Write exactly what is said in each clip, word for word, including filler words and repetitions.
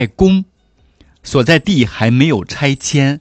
公所在地还没有拆迁。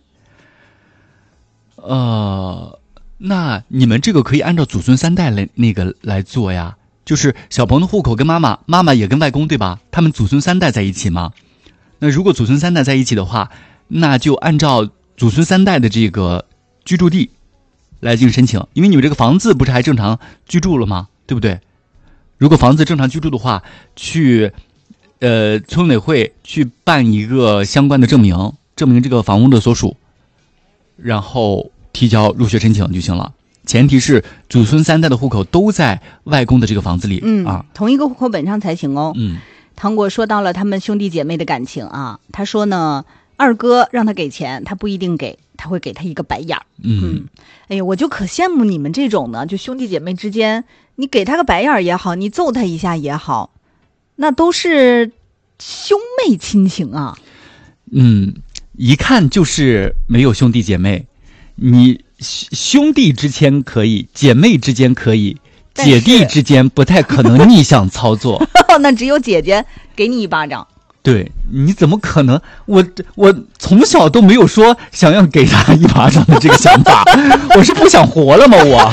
呃，那你们这个可以按照祖孙三代来那个来做呀，就是小鹏的户口跟妈妈，妈妈也跟外公，对吧？他们祖孙三代在一起吗？那如果祖孙三代在一起的话，那就按照祖孙三代的这个居住地来进行申请，因为你们这个房子不是还正常居住了吗？对不对？如果房子正常居住的话，去呃村委会去办一个相关的证明，证明这个房屋的所属，然后提交入学申请就行了。前提是祖孙三代的户口都在外公的这个房子里， 嗯啊， 同一个户口本上才行哦。 嗯， 糖果说到了他们兄弟姐妹的感情啊，他说呢，二哥让他给钱，他不一定给，他会给他一个白眼儿。 嗯嗯，哎呀，我就可羡慕你们这种呢，就兄弟姐妹之间，你给他个白眼儿也好，你揍他一下也好，那都是兄妹亲情啊。 嗯，一看就是没有兄弟姐妹。你兄弟之间可以，姐妹之间可以，姐弟之间不太可能逆向操作。 那只有姐姐给你一巴掌。 对，你怎么可能？我我从小都没有说想要给他一巴掌的这个想法，我是不想活了吗？我。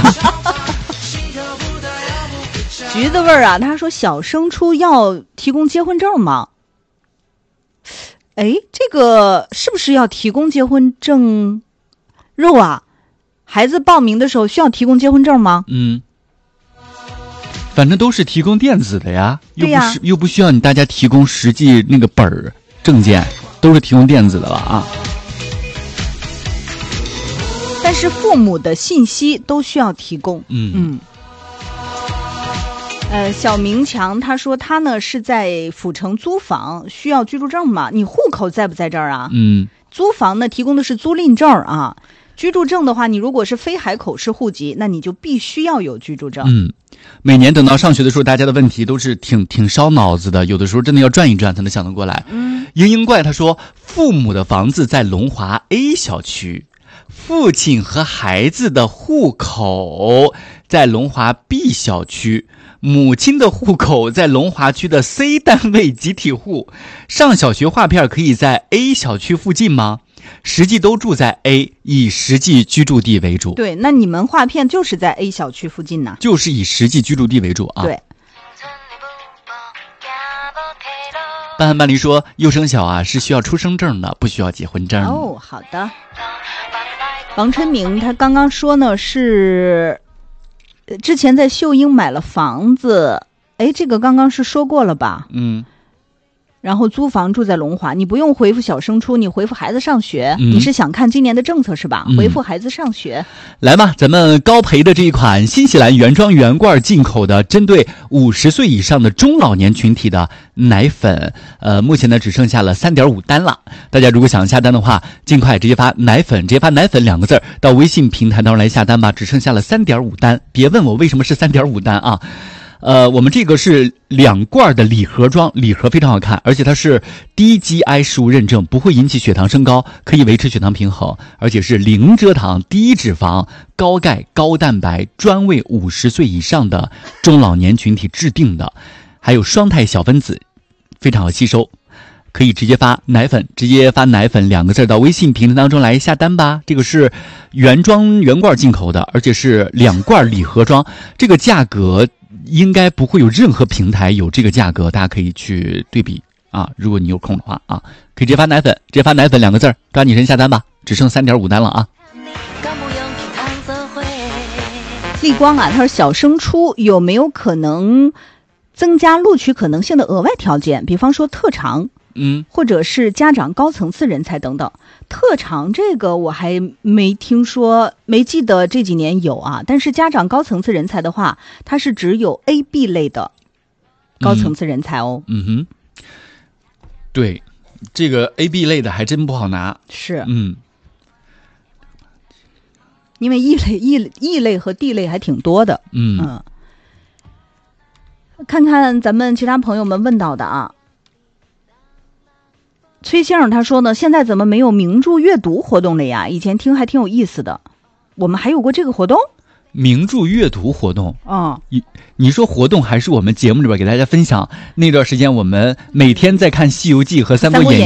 橘子味儿啊，他说小升初要提供结婚证吗？哎，这个是不是要提供结婚证？肉啊，孩子报名的时候需要提供结婚证吗？ 嗯，反正都是提供电子的呀，又不呀是又不需要你大家提供实际那个本儿证件，都是提供电子的了啊。 但是父母的信息都需要提供。 嗯嗯。呃，小明强他说他呢是在府城租房，需要居住证吗？你户口在不在这儿啊？ 嗯， 租房呢提供的是租赁证啊。居住证的话，你如果是非海口市户籍，那你就必须要有居住证。 嗯，每年等到上学的时候，大家的问题都是挺挺烧脑子的，有的时候真的要转一转才能想得过来。 嗯， 英英怪他说，父母的房子在龙华 A 小区，父亲和孩子的户口在龙华 B 小区，母亲的户口在龙华区的 C 单位集体户。上小学划片可以在 A 小区附近吗？实际都住在 A， 以实际居住地为主。 对，那你们划片就是在 A 小区附近呢？ 就是以实际居住地为主啊。 对。 半汉半离说，幼升小啊是需要出生证的，不需要结婚证。 哦，好的。王春明他刚刚说呢是，之前在秀英买了房子，哎，这个刚刚是说过了吧？ 嗯。 然后租房住在龙华，你不用回复小升初，你回复孩子上学。 嗯、 你是想看今年的政策是吧？ 嗯、 回复孩子上学。 来吧，咱们高培的这一款新西兰原装原罐进口的，针对五十岁以上的中老年群体的奶粉，呃，目前呢只剩下了 三点五 单了。大家如果想下单的话，尽快直接发奶粉，直接发奶粉两个字到微信平台当中来下单吧，只剩下了 三点五 单。别问我为什么是 三点五 单啊。呃，我们这个是两罐的礼盒装，礼盒非常好看，而且它是低 G I 食物认证，不会引起血糖升高，可以维持血糖平衡，而且是零蔗糖、低脂肪、高钙、高蛋白，专为五十岁以上的中老年群体制定的，还有双肽小分子，非常好吸收。可以直接发奶粉，直接发奶粉两个字到微信平台当中来下单吧。这个是原装原罐进口的，而且是两罐礼盒装，这个价格应该不会有任何平台有这个价格，大家可以去对比啊。如果你有空的话啊，可以直接发奶粉，直接发奶粉两个字，抓紧时间下单吧，只剩 三点五 单了啊。 立光啊，他说小升初有没有可能增加录取可能性的额外条件，比方说特长？ 嗯， 或者是家长高层次人才等等。特长这个我还没听说，没记得这几年有啊。但是家长高层次人才的话，它是只有 A、B 类的高层次人才哦。 嗯, 嗯哼，对，这个 A、B 类的还真不好拿。 是， 嗯， 因为 E 类、E E 类和 D 类还挺多的。 嗯嗯，看看咱们其他朋友们问到的啊。崔先生他说呢，现在怎么没有名著阅读活动了呀？以前听还挺有意思的，我们还有过这个活动？ 名著阅读活动。 嗯， 你你说活动还是我们节目里边给大家分享？那段时间我们每天在看《西游记》和《三国演义》。